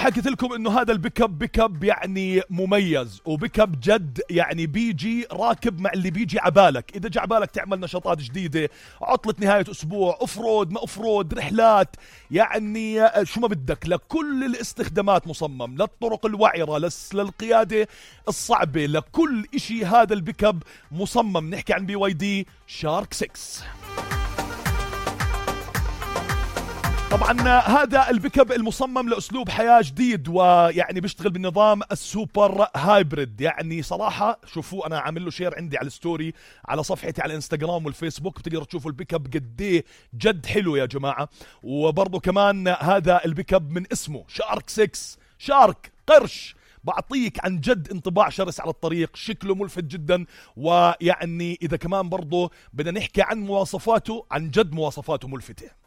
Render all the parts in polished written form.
حكيت لكم انه هذا البيك اب يعني مميز، وبيك اب جد يعني بيجي راكب مع اللي بيجي عبالك. اذا جا عبالك تعمل نشاطات جديدة، عطلة نهاية اسبوع، افرود ما افرود، رحلات، يعني شو ما بدك، لكل الاستخدامات مصمم، للطرق الوعرة، للقيادة الصعبة، لكل اشي هذا البيك اب مصمم. نحكي عن BYD شارك 6. طبعا هذا البيك اب المصمم لاسلوب حياه جديد، ويعني بيشتغل بالنظام السوبر هايبريد. يعني صراحه شوفوا، انا عامل له شير عندي على الستوري على صفحتي على الانستغرام والفيسبوك، بتقدروا تشوفوا البيك اب قديه جد حلو يا جماعه. وبرضه كمان هذا البيك اب من اسمه شارك 6، شارك قرش، بعطيك عن جد انطباع شرس على الطريق، شكله ملفت جدا. ويعني اذا كمان برضه بدنا نحكي عن مواصفاته، عن جد مواصفاته ملفته.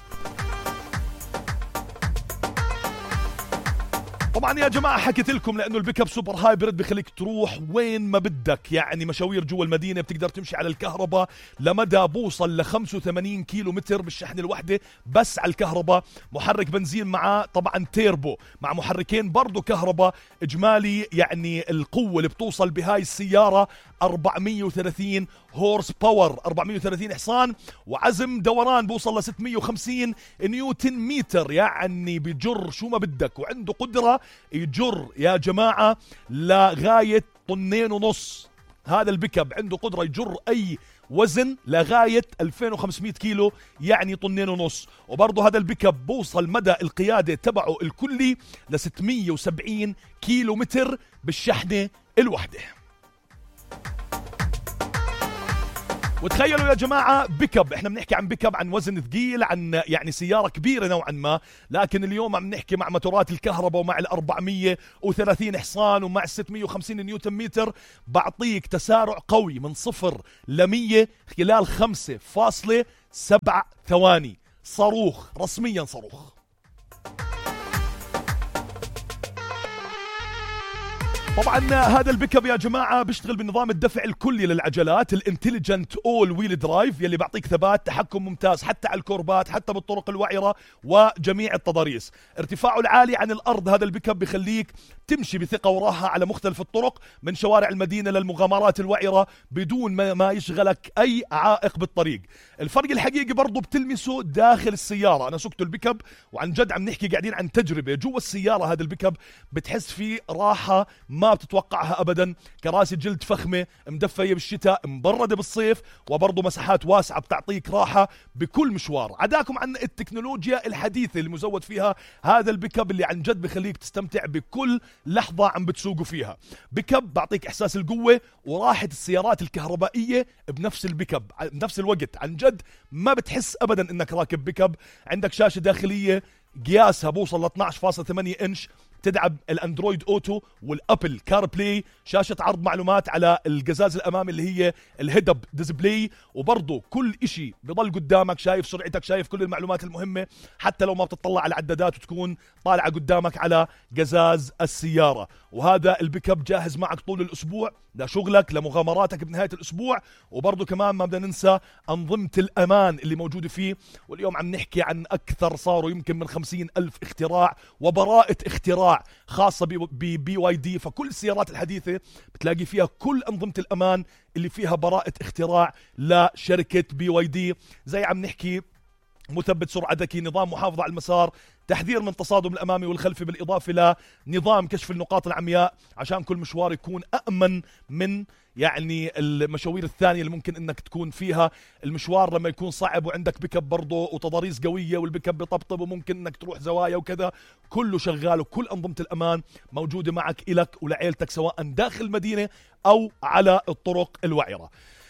طبعا يا جماعة حكيت لكم لأنه البيك اب سوبر هايبرد بخليك تروح وين ما بدك، يعني مشاوير جوا المدينة بتقدر تمشي على الكهرباء لمدى بوصل ل 85 كيلو متر بالشحنة الواحدة بس على الكهرباء. محرك بنزين معاه طبعا تيربو مع محركين برضو كهرباء. إجمالي يعني القوة اللي بتوصل بهاي السيارة 430 هورس باور، 430 حصان، وعزم دوران بوصل ل 650 نيوتن متر، يعني بجر شو ما بدك. وعنده قدرة يجر يا جماعة لغاية 2.5 طن. هذا البيك اب عنده قدرة يجر أي وزن لغاية 2500 كيلو، يعني 2.5 طن. وبرضه هذا البيك اب بوصل مدى القيادة تبعه الكلي ل 670 كيلو متر بالشحنة الواحدة. وتخيلوا يا جماعة بيك اب، احنا بنحكي عن بيك اب عن وزن ثقيل، عن يعني سيارة كبيرة نوعا ما، لكن اليوم عم نحكي مع موتورات الكهرباء ومع ال 430 حصان ومع ال 650 نيوتن متر. بعطيك تسارع قوي من 0 ل 100 خلال 5.7 ثواني. صاروخ، رسميا صاروخ. طبعا هذا البيك اب يا جماعه بيشتغل بنظام الدفع الكلي للعجلات، الانتليجنت اول ويل درايف، يلي بيعطيك ثبات تحكم ممتاز حتى على الكوربات، حتى بالطرق الوعره وجميع التضاريس. ارتفاعه العالي عن الارض، هذا البيك اب بخليك تمشي بثقه وراحه على مختلف الطرق، من شوارع المدينه للمغامرات الوعره بدون ما يشغلك اي عائق بالطريق. الفرق الحقيقي برضه بتلمسه داخل السياره. انا سكت البيك اب وعن جد عم نحكي قاعدين عن تجربه جوا السياره. هذا البيك اب بتحس فيه راحه ما بتتوقعها ابدا. كراسي جلد فخمه مدفيه بالشتاء، مبرده بالصيف، وبرضه مساحات واسعه بتعطيك راحه بكل مشوار. عداكم عن التكنولوجيا الحديثه اللي مزود فيها هذا البيك اب، اللي عن جد بخليك تستمتع بكل لحظه عم بتسوقوا فيها. بيك اب بعطيك احساس القوه وراحه السيارات الكهربائيه بنفس البيك اب بنفس الوقت. عن جد ما بتحس ابدا انك راكب بيك اب. عندك شاشه داخليه قياسها بوصل ل 12.8 انش، تدعم الاندرويد اوتو والابل كار بلاي، شاشة عرض معلومات على القزاز الامامي اللي هي الهيد اب ديسبلاي، وبرضه كل اشي بضل قدامك، شايف سرعتك، شايف كل المعلومات المهمة، حتى لو ما بتطلع على العدادات وتكون طالعة قدامك على قزاز السيارة. وهذا البيك اب جاهز معك طول الاسبوع لشغلك لمغامراتك بنهاية الاسبوع. وبرضه كمان ما بدنا ننسى انظمة الامان اللي موجودة فيه، واليوم عم نحكي عن اكثر، صاروا يمكن من 50,000 اختراع وبراءة اختراع خاصة BYD. فكل السيارات الحديثة بتلاقي فيها كل أنظمة الأمان اللي فيها براءة اختراع لشركة BYD، زي عم نحكي مثبت سرعة ذكي، نظام محافظة على المسار، تحذير من تصادم الأمامي والخلفي، بالإضافة لنظام كشف النقاط العمياء عشان كل مشوار يكون أأمن من يعني المشاوير الثانية اللي ممكن انك تكون فيها. المشوار لما يكون صعب وعندك بيك اب برضه وتضاريس قوية والبيك اب بيطبطب وممكن انك تروح زوايا وكذا، كله شغال وكل أنظمة الأمان موجودة معك إلك ولعيلتك، سواء داخل المدينة أو على الطرق الوعرة.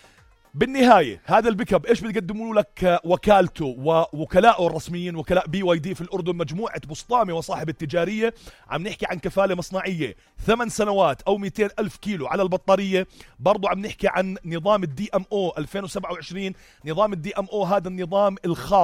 بالنهاية هذا البيك اب ايش بيقدموا لك وكالته ووكلاءه الرسميين، وكلاء BYD في الأردن، مجموعة بسطامة وصاحب التجارية. عم نحكي عن كفالة مصنعية 8 سنوات أو 200,000 كيلو على البطارية. برضو عم نحكي عن نظام الDMO 2027. نظام الDMO هذا النظام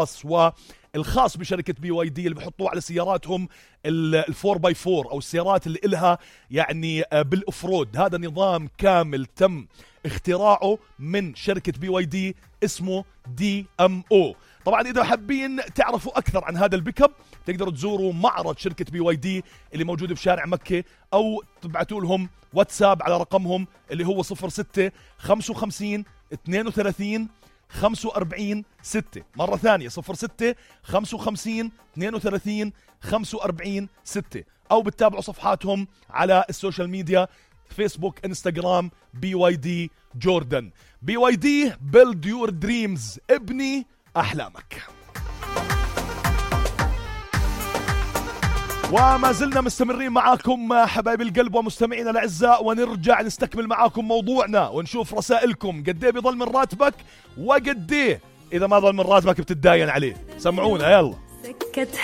الخاص بشركة BYD اللي بحطوه على سياراتهم ال4x4 أو السيارات اللي إلها يعني بالأفرود. هذا نظام كامل تم اختراعه من شركة BYD اسمه DMO. طبعا إذا حابين تعرفوا أكثر عن هذا البيك اب تقدروا تزوروا معرض شركة BYD اللي موجود بشارع مكة، أو تبعتوا لهم واتساب على رقمهم اللي هو 06 55 32 45 6. مرة ثانية 06 55 32 45 6، أو بتتابعوا صفحاتهم على السوشيال ميديا فيسبوك انستغرام BYD جوردن. BYD build your dreams، ابني أحلامك. وما زلنا مستمرين معاكم حبايب القلب ومستمعينا الأعزاء، ونرجع نستكمل معاكم موضوعنا ونشوف رسائلكم. قد ايه بيضل من راتبك، وقد ايه إذا ما ضل من راتبك بتتداين عليه؟ سمعونا يلا.